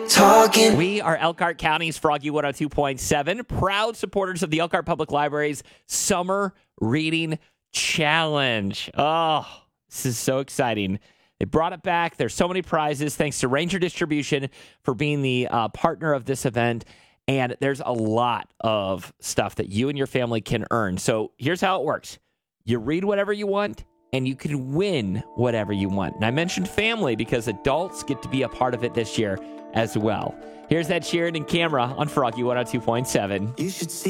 talking. We are Elkhart County's Froggy 102.7, proud supporters of the Elkhart Public Library's Summer Reading Challenge. Oh, this is so exciting. They brought it back. There's so many prizes. Thanks to Ranger Distribution for being the partner of this event. And there's a lot of stuff that you and your family can earn. So here's how it works. You read whatever you want, and you can win whatever you want. And I mentioned family because adults get to be a part of it this year as well. Here's Ed Sheeran and Camera on Froggy 102.7. You should see